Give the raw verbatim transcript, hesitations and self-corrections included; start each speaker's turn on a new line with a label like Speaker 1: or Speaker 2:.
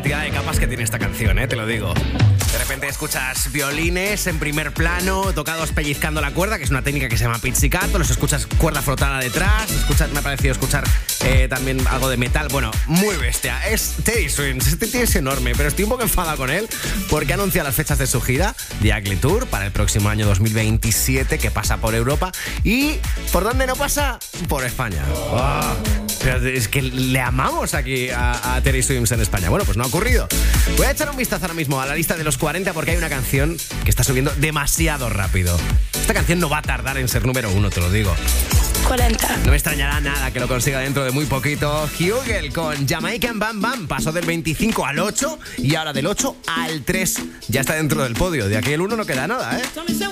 Speaker 1: cantidad de capas que tiene esta canción, ¿eh? Te lo digo. De repente escuchas violines en primer plano, tocados pellizcando la cuerda, que es una técnica que se llama pizzicato. Los escuchas cuerda frotada detrás. Escuchas, me ha parecido escuchar eh, también algo de metal. Bueno, muy bestia. Es Teddy Swims. Este tío es enorme, pero estoy un poco enfadado con él porque ha anunciado las fechas de su gira The Ugly Tour para el próximo año dos mil veintisiete, que pasa por Europa. ¿Y por dónde no pasa? Por España. Oh, pero es que le amamos aquí a, a Teddy Swims en España. Bueno, pues no ha ocurrido. Voy a echar un vistazo ahora mismo a la lista de los cuarenta porque hay una canción que está subiendo demasiado rápido. Esta canción no va a tardar en ser número uno, te lo digo.
Speaker 2: cuarenta.
Speaker 1: No me extrañará nada que lo consiga dentro de muy poquito. Hugel con Jamaican Bam Bam pasó del veinticinco al ocho y ahora del ocho al tres. Ya está dentro del podio. De aquí el uno no queda nada, ¿eh?